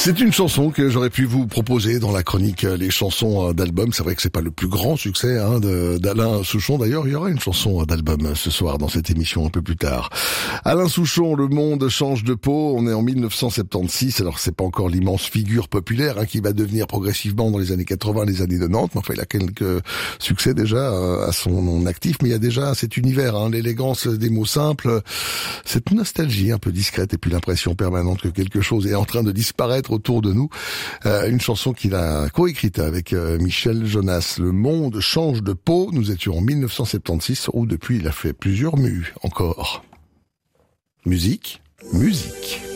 C'est une chanson que j'aurais pu vous proposer dans la chronique Les chansons d'album. C'est vrai que c'est pas le plus grand succès d'Alain Souchon. D'ailleurs, il y aura une chanson d'album ce soir dans cette émission un peu plus tard. Alain Souchon, Le monde change de peau. On est en 1976. Alors c'est pas encore l'immense figure populaire qui va devenir progressivement dans les années 80, les années 90. Mais enfin, il a quelques succès déjà à son actif. Mais il y a déjà cet univers, l'élégance des mots simples, cette nostalgie un peu discrète et puis l'impression permanente que quelque chose est en train de disparaître autour de nous. Une chanson qu'il a coécrite avec Michel Jonas. Le monde change de peau. Nous étions en 1976 où depuis il a fait plusieurs mues encore. Musique.